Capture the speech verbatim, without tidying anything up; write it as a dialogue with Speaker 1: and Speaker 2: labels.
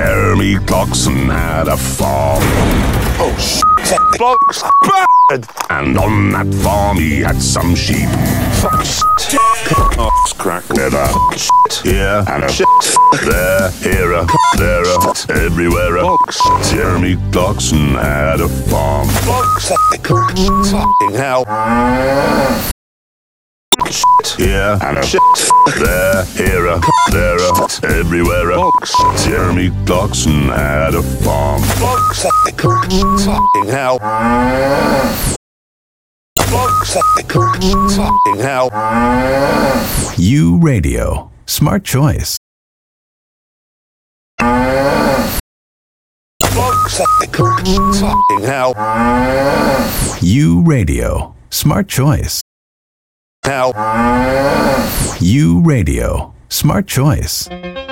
Speaker 1: Jeremy Clarkson had a farm.
Speaker 2: Oh, shit, that bloke's bad.
Speaker 1: And on that farm he had some sheep.
Speaker 2: Fuck, shit.
Speaker 1: Oh, crack leather. Shit here and a shit there, here a there a everywhere a
Speaker 2: Box.
Speaker 1: Jeremy Clarkson had a farm.
Speaker 2: Fuck's that fucking hell.
Speaker 1: Shit here and a shit there, here a there a everywhere a
Speaker 2: Box.
Speaker 1: Jeremy Clarkson had a farm.
Speaker 2: Fuck's that fucking hell. Fuck's that fucking hell.
Speaker 3: U Radio. Smart choice.
Speaker 2: Fuck's that fucking hell.
Speaker 3: U Radio. Smart choice.
Speaker 2: Hell.
Speaker 3: U Radio. Smart choice.